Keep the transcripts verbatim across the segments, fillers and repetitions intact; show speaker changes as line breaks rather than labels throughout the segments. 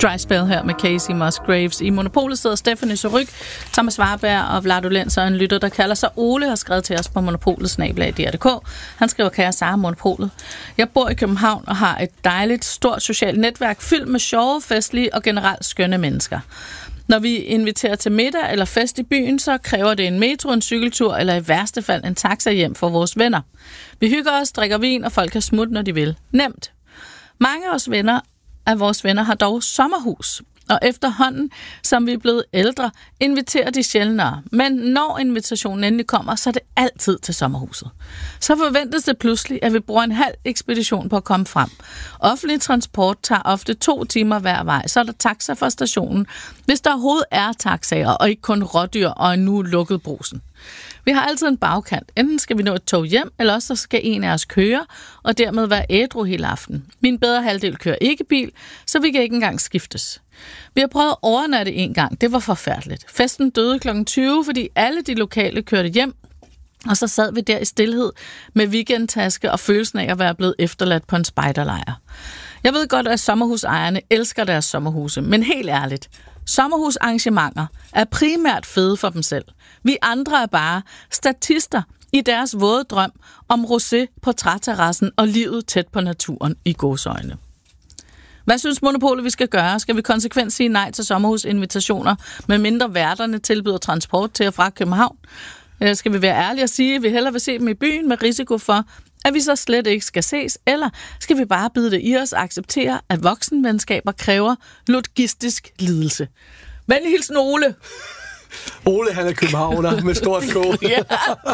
Dry Spell her med Casey Musgraves. I Monopolet sidder Stephanie Surryk, Thomas Warberg og Vlado Lenz, og en lytter, der kalder sig Ole, har skrevet til os på monopolet snabel-a punktum d r punktum d k. Han skriver, kære Sara, Monopolet. Jeg bor i København og har et dejligt, stort socialt netværk fyldt med sjove, festlige og generelt skønne mennesker. Når vi inviterer til middag eller fest i byen, så kræver det en metro, en cykeltur eller i værste fald en taxa hjem for vores venner. Vi hygger os, drikker vin, og folk kan smutte, når de vil. Nemt. Mange af os venner af vores venner har dog sommerhus, og efterhånden, som vi er blevet ældre, inviterer de sjældnere. Men når invitationen endelig kommer, så er det altid til sommerhuset. Så forventes det pludselig, at vi bruger en halv ekspedition på at komme frem. Offentlig transport tager ofte to timer hver vej, så er der taxa fra stationen, hvis der overhovedet er taxaer, og ikke kun rådyr og en nu lukket brusen. Vi har altid en bagkant. Enten skal vi nå et tog hjem, eller også skal en af os køre, og dermed være ædru hele aften. Min bedre halvdel kører ikke bil, så vi kan ikke engang skiftes. Vi har prøvet at overnatte en gang. Det var forfærdeligt. Festen døde klokken tyve, fordi alle de lokale kørte hjem, og så sad vi der i stilhed med weekendtaske og følelsen af at være blevet efterladt på en spejderlejr. Jeg ved godt, at sommerhusejerne elsker deres sommerhuse, men helt ærligt, sommerhusarrangementer er primært fede for dem selv. Vi andre er bare statister i deres våde drøm om rosé på træterrassen og livet tæt på naturen i gåseøjne. Hvad synes Monopolet, vi skal gøre? Skal vi konsekvent sige nej til sommerhusinvitationer, med mindre værterne tilbyder transport til og fra København? Eller skal vi være ærlige og sige, at vi hellere vil se dem i byen med risiko for, at vi så slet ikke skal ses? Eller skal vi bare bide det i os og acceptere, at voksenvenskaber kræver logistisk lidelse? Venlig hilsen, Ole.
Ole, han er københavner med stort K.
Ja.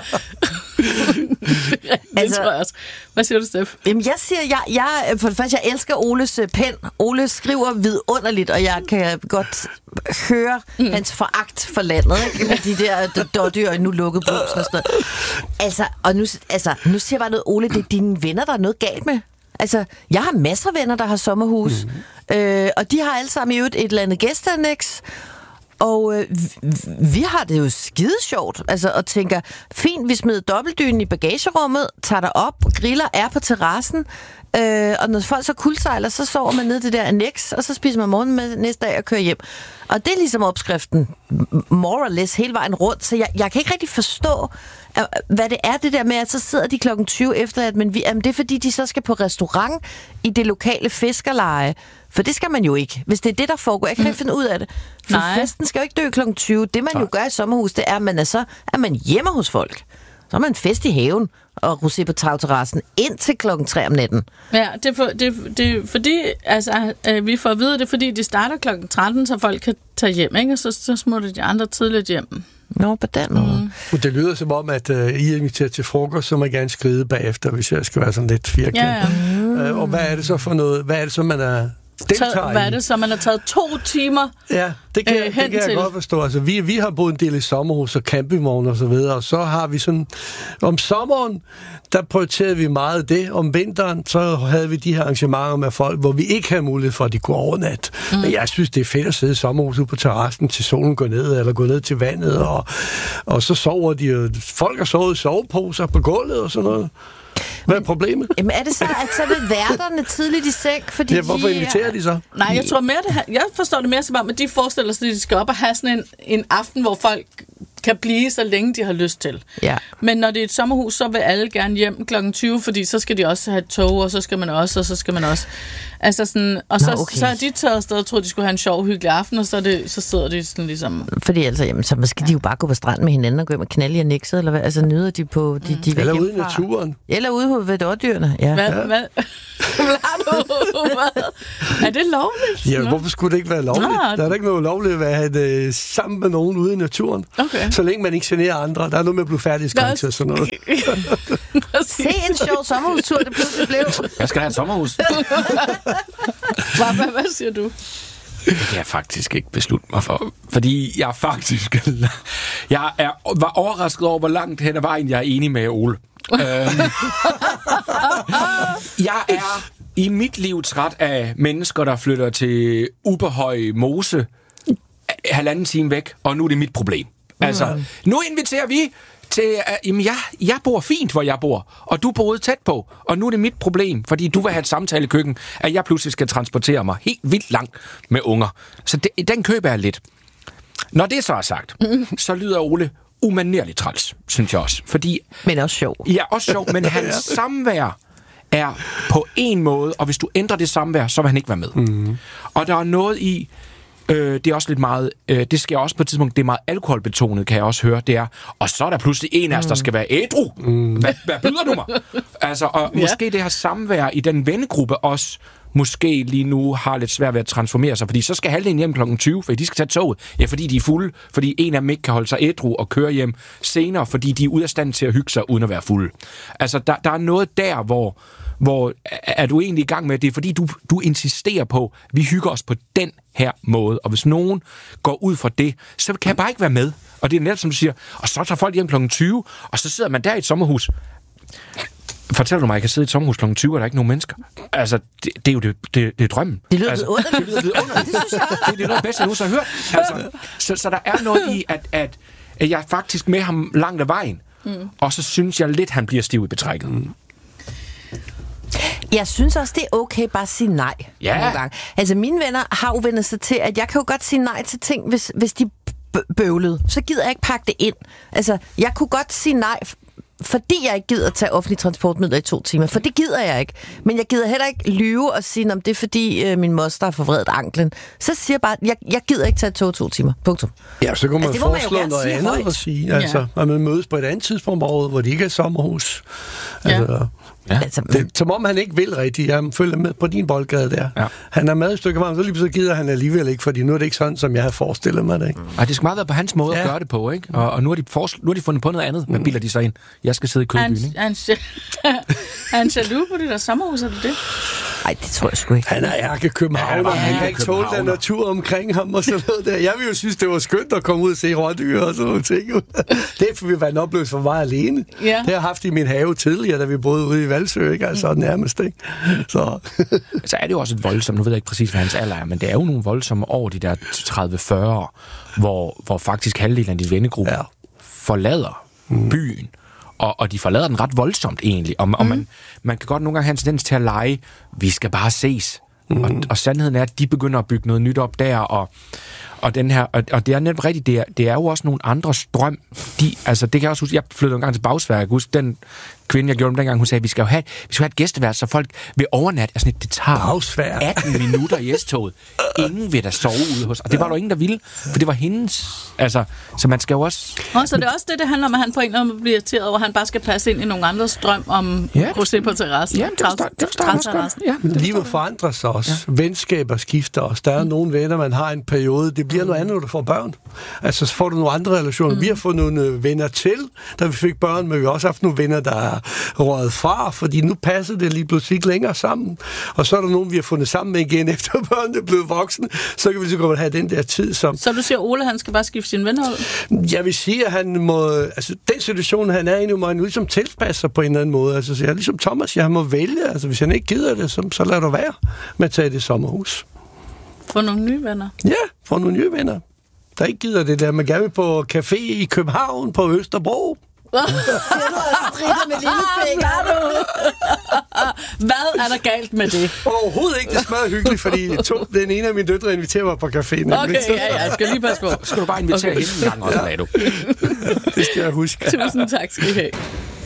Det altså, tror jeg også. Hvad siger du, Steff?
Jamen, jeg siger, jeg, jeg, for det første, jeg elsker Oles pen. Ole skriver vidunderligt, og jeg kan godt høre mm. hans foragt for landet, ikke? Med de der dårdyr og nu lukket brusen og sådan noget. Altså, og nu, altså, nu siger jeg bare noget, Ole, det er dine venner, der er noget galt med. Altså, jeg har masser af venner, der har sommerhus, mm. øh, og de har alle sammen i øvrigt et eller andet gæsteannex. Og øh, vi har det jo skide sjovt, altså, og tænker, fint, vi smider dobbeltdynen i bagagerummet, tager der op, griller, er på terrassen, øh, og når folk så kuldsejler, så sover man ned det der annex, og så spiser man morgen med næste dag og kører hjem. Og det er ligesom opskriften, more or less, hele vejen rundt, så jeg, jeg kan ikke rigtig forstå, hvad det er det der med, at så sidder de klokken tyve efter, at men vi, jamen, det er fordi, de så skal på restaurant i det lokale fiskerleje. For det skal man jo ikke, hvis det er det, der foregår. Jeg kan ikke finde ud af det. For Nej. Festen skal jo ikke dø klokken tyve. Det, man Nej. jo gør i sommerhus, det er, at man er, så, er man hjemme hos folk. Så er man fest i haven og rosé på tagterrassen indtil klokken tre om natten.
Ja, det er, for, det, det er fordi, altså, øh, vi får at vide, det er fordi, de starter klokken tretten, så folk kan tage hjem, ikke? Og så, så smutter de andre tidligt hjem.
Nå, på den måde.
Mm. Det lyder som om, at uh, I er inviteret til frokost, så man gerne skride bagefter, hvis jeg skal være sådan lidt firkendt. Ja, ja. Mm. Uh, og hvad er det så for noget? Hvad er det så, man er...
Taget, hvad er det, så man har taget to timer
Ja, det kan,
øh,
det kan jeg
til.
godt forstå. Altså, vi, vi har boet en del i sommerhus og campingvogn og så videre, og så har vi sådan... Om sommeren, der prioriterede vi meget det. Om vinteren, så havde vi de her arrangementer med folk, hvor vi ikke havde mulighed for, at de kunne overnatte. Mm. Men jeg synes, det er fedt at sidde i sommerhus ude på terrassen, til solen går ned, eller gå ned til vandet, og, og så sover de. Folk har sovet i soveposer på gulvet og sådan noget. Hvad er problemet?
Jamen er det så, at så vil værterne tidligt i seng, fordi
ja, hvorfor inviterer de så?
Nej, jeg tror mere, det her, jeg forstår det mere som om, at de forestiller sig, at de skal op og have sådan en, en aften, hvor folk kan blive så længe de har lyst til.
Ja.
Men når det er et sommerhus, så vil alle gerne hjem klokken tyve, fordi så skal de også have et tog, og så skal man også, og så skal man også. Altså sådan, og så, Nå, okay. så er de taget afsted og troede, de skulle have en sjov, hyggelig aften, og så, det, så sidder de sådan ligesom...
Fordi altså, jamen, så skal de jo bare gå på stranden med hinanden og gå hjem og knalde i annexet, eller hvad? Altså nyder de på... De, de
eller ude i naturen.
Eller ude ved dårdyrene, ja.
Hvad?
Ja.
Hvad? Hvad? Er det lovligt?
Ja, hvorfor skulle det ikke være lovligt? Nå, der er da ikke noget lovligt at være det, sammen med nogen ude i naturen. Okay. Så længe man ikke generer andre. Der er noget med at blive færdig i skræk til sådan noget.
Se en sjov sommerhustur, det pludselig blev.
Jeg skal have et sommerhus.
Hvad, hvad, hvad siger du?
Det kan jeg faktisk ikke beslutte mig for. Fordi jeg faktisk... Jeg er, var overrasket over, hvor langt hen ad vejen jeg er enig med Ole. øhm, jeg er i mit liv træt af mennesker, der flytter til Uberhøj Mose halvanden time væk, og nu er det mit problem. Altså, nu inviterer vi til, uh, jamen jeg, jeg bor fint, hvor jeg bor, og du boede tæt på, og nu er det mit problem, fordi du vil have et samtalekøkken, at jeg pludselig skal transportere mig helt vildt langt med unger. Så det, den køber jeg lidt. Når det så er sagt, så lyder Ole umanerligt træls, synes jeg også. Fordi,
men også sjov.
Ja, også sjov, men hans samvær er på en måde, og hvis du ændrer det samvær, så vil han ikke være med. Mm. Og der er noget i, øh, det er også lidt meget, øh, det sker også på et tidspunkt, det er meget alkoholbetonet, kan jeg også høre, det er, og så er der pludselig en af os, der skal være ædru. Mm. Hvad, hvad byder du mig? Altså, og ja. Måske det her samvær i den vennegruppe også, måske lige nu har lidt svært ved at transformere sig, fordi så skal halvdelen hjem klokken tyve, fordi de skal tage toget. Ja, fordi de er fulde, fordi en af dem ikke kan holde sig ædru og køre hjem senere, fordi de er ude af stand til at hygge sig uden at være fulde. Altså, der, der er noget der, hvor, hvor er du egentlig i gang med, det er fordi, du, du insisterer på, vi hygger os på den her måde, og hvis nogen går ud fra det, så kan jeg bare ikke være med. Og det er netop, som du siger, og så tager folk hjem klokken tyve, og så sidder man der i et sommerhus. Fortæller du mig, at jeg kan sidde i et sommerhus klokken tyve, og der er ikke nogen mennesker? Altså, det, det er jo det, det, det er drømmen.
Det lyder
altså,
underligt.
Det lyder underligt. Det synes jeg. Det, det er noget bedste, jeg nogensinde har hørt. Altså, så, så der er noget i, at, at, at jeg er faktisk med ham langt af vejen, mm. og så synes jeg lidt, han bliver stiv i betrækket. Mm.
Jeg synes også, det er okay bare at sige nej
ja.
nogle gange. Altså, mine venner har jo vendt sig til, at jeg kan jo godt sige nej til ting, hvis, hvis de bøvlede. Så gider jeg ikke pakke det ind. Altså, jeg kunne godt sige nej, fordi jeg ikke gider at tage offentlige transportmidler i to timer. For det gider jeg ikke. Men jeg gider heller ikke lyve og sige, om det er fordi øh, min moster har forvredet anklen. Så siger jeg bare, jeg, jeg gider ikke tage tog to timer. Punktum.
Ja, så kunne man
altså,
foreslå
man
noget andet
højt.
at sige. Altså, ja. At man mødes på et andet tidspunkt på året, hvor de ikke er sommerhus. Altså, ja. Ja. Altså, det, som om han ikke vil rigtigt. Jeg følger med på din boldgade der. Ja. Han er med et stykke varm, så lige så gider han alligevel ikke, fordi nu er det ikke sådan, som jeg havde forestillet mig det. Ikke?
Mm. Ej, det skal meget være på hans måde ja. At gøre det på, ikke? Og, og nu, har de foresl- nu har de fundet på noget andet. Hvad bilder de så ind? Jeg skal sidde i kødbyen, ikke?
Er han jaloux på det der sommerhus, er det det?
Nej, det tror jeg sgu ikke.
Han er ærke københavner, ja, han kan ikke tåle den natur omkring ham og sådan noget der. Jeg ville jo synes, det var skønt at komme ud og se rådyr og sådan nogle ting. Det ville være en oplevelse for mig alene. Ja. Det har jeg haft i min have tidligere, da vi boede ude i Valsø, ikke? Altså nærmest, ikke? Så.
Så er det jo også et voldsomt, nu ved jeg ikke præcis, hvad hans alder er, men det er jo nogle voldsomme år, de der tredive fyrre, hvor, hvor faktisk halvdelen af de vennegruppe ja. Forlader mm. byen. Og, og de forlader den ret voldsomt egentlig. Og, mm. og man, man kan godt nogle gange have en tendens til at lege, vi skal bare ses. Mm. Og, og sandheden er, at de begynder at bygge noget nyt op der, og, og, den her, og, og det er netop rigtigt, det er, det er jo også nogle andre strøm. De, altså, det kan jeg også huske, jeg flyttede en gang til Bagsværk, jeg huske den kvinde, jeg gjorde dem dengang, hun sagde, vi skal jo have, vi skal have et gæstevært, så folk vil overnatte. Altså, det tager
Bagsværk.
atten minutter i S-toget. Ingen vil da sove ude hos. Og det var der jo ingen, der ville, for det var hendes. Altså, så man skal jo også...
Og så det er også det, det handler om, at han på en eller anden måde bliver irriteret over, at han bare skal passe ind i nogle andres drøm om ja. Rosé på terrassen.
Ja, det forstår, det forstår jeg også godt. Ja,
men livet forandrer sig også. Ja. Venskaber skifter også. Der er mm. nogle venner, man har en periode. Det bliver noget andet, når du får børn. Altså, så får du nogle andre relationer. Mm. Vi har fået nogle venner til, da vi fik børn, men vi har også haft nogle venner, der er røget fra, fordi nu passer det lige pludselig ikke længere sammen. Og så er der nogen, vi har fundet sammen med igen, efter børnene er blevet voksne. Så kan vi så godt have den der tid, som...
Så du siger, Ole, han skal bare skifte sin venner ud?
Jeg vil sige, at han må... Altså, den situation, han er i nu, må han ligesom tilpasse sig på en eller anden måde. Altså, så jeg er ligesom Thomas, jeg må vælge. Altså, hvis han ikke gider det, så, så lad du være med at tage det sommerhus.
Få nogle nye venner?
Ja, få nogle nye venner. Der ikke gider det der. Man gerne vil på café i København, på Østerbro.
Hvad er der galt med det?
Overhovedet ikke, det smager hyggeligt, fordi to, den ene af mine døtre inviterer mig på caféen.
Okay, ja, ja, jeg skal lige passe på.
Skal du bare invitere okay. hende en gang også, Lado?
Det skal jeg huske.
Tusind tak skal I have.